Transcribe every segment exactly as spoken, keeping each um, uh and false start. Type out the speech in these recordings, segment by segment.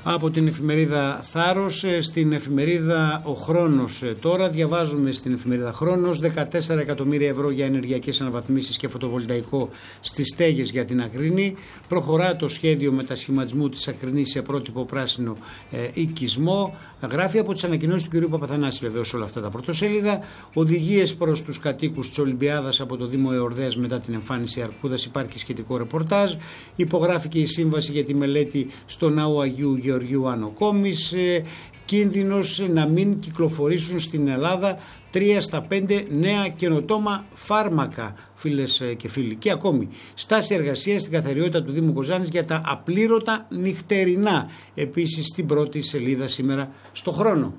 Από την εφημερίδα Θάρρος στην εφημερίδα Ο Χρόνος. Τώρα διαβάζουμε στην εφημερίδα Χρόνος δεκατέσσερα εκατομμύρια ευρώ για ενεργειακές αναβαθμίσεις και φωτοβολταϊκό στις στέγες για την Ακρινή. Προχωρά το σχέδιο μετασχηματισμού της Ακρινής σε πρότυπο πράσινο ε, οικισμό. Γράφει από τις ανακοινώσεις του κ. Παπαθανάση βεβαίως όλα αυτά τα πρωτοσέλιδα. Οδηγίες προς τους κατοίκους της Ολυμπιάδας από το Δήμο Εορδαίας μετά την εμφάνιση Αρκούδας. Υπάρχει σχετικό ρεπορτάζ. Υπογράφηκε η σύμβαση για τη μελέτη στο Ναό Αγίου Γεωργίου Άνω Κόμης. Ε, κίνδυνος να μην κυκλοφορήσουν στην Ελλάδα τρία στα πέντε νέα καινοτόμα φάρμακα, φίλες και φίλοι. Και ακόμη, στάση εργασίας στην καθαριότητα του Δήμου Κοζάνης για τα απλήρωτα νυχτερινά. Επίσης στην πρώτη σελίδα σήμερα στο Χρόνο.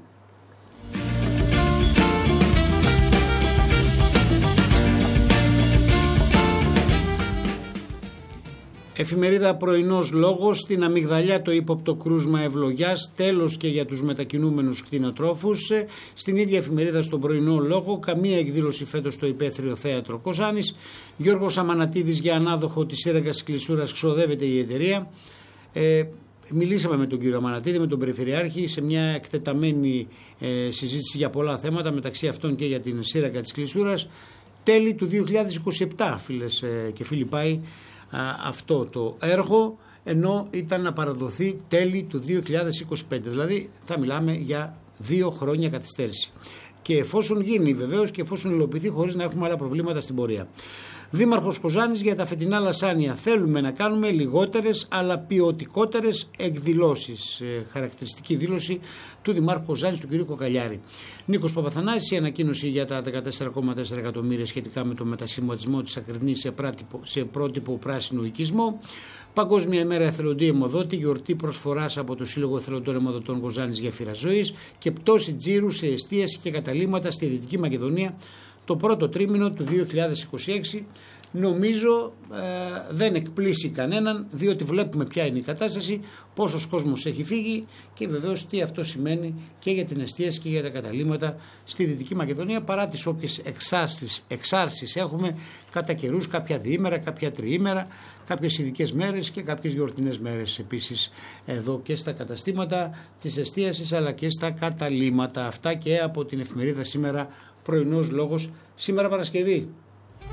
Εφημερίδα Πρωινός Λόγος, στην αμυγδαλιά το ύποπτο κρούσμα ευλογιάς, τέλος και για τους μετακινούμενους κτηνοτρόφους. Στην ίδια εφημερίδα στον Πρωινό Λόγο, καμία εκδήλωση φέτος στο υπαίθριο θέατρο Κοζάνης. Γιώργος Αμανατίδης για ανάδοχο της σύραγγας Κλεισούρας, ξοδεύεται η εταιρεία. Ε, Μιλήσαμε με τον κύριο Αμανατίδη, με τον Περιφερειάρχη, σε μια εκτεταμένη ε, συζήτηση για πολλά θέματα, μεταξύ αυτών και για την σύραγγα της Κλεισούρας. Τέλη του δύο χιλιάδες είκοσι επτά, φίλες ε, και φίλοι, πάει αυτό το έργο, ενώ ήταν να παραδοθεί τέλη του δύο χιλιάδες είκοσι πέντε, δηλαδή θα μιλάμε για δύο χρόνια καθυστέρηση. Και εφόσον γίνει βεβαίως και εφόσον υλοποιηθεί χωρίς να έχουμε άλλα προβλήματα στην πορεία. Δήμαρχος Κοζάνης για τα φετινά λασάνια. Θέλουμε να κάνουμε λιγότερες αλλά ποιοτικότερες εκδηλώσεις. Ε, χαρακτηριστική δήλωση του Δημάρχου Κοζάνης, του κ. Κοκαλιάρη. Νίκος Παπαθανάσης, η ανακοίνωση για τα δεκατέσσερα κόμμα τέσσερα εκατομμύρια σχετικά με το μετασχηματισμό της Ακρινής σε, σε πρότυπο πράσινο οικισμό. Παγκόσμια ημέρα εθελοντή αιμοδότη, γιορτή προσφοράς από το Σύλλογο Εθελοντών Αιμοδοτών Κοζάνης Γέφυρα Ζωής και πτώση τζίρου σε εστίαση και καταλύματα στη Δυτική Μακεδονία το πρώτο τρίμηνο του δύο χιλιάδες είκοσι έξι. Νομίζω ε, δεν εκπλήσει κανέναν, διότι βλέπουμε ποια είναι η κατάσταση, πόσος κόσμος έχει φύγει και βεβαίως τι αυτό σημαίνει και για την εστίαση και για τα καταλύματα στη Δυτική Μακεδονία, παρά τις όποιες εξάρσεις, εξάρσεις έχουμε κατά καιρούς, κάποια διήμερα, κάποια τριήμερα, κάποιες ειδικές μέρες και κάποιες γιορτινές μέρες επίσης εδώ και στα καταστήματα της εστίασης αλλά και στα καταλύματα. Αυτά και από την εφημερίδα σήμερα, Πρωινός Λόγος, σήμερα Παρασκευή.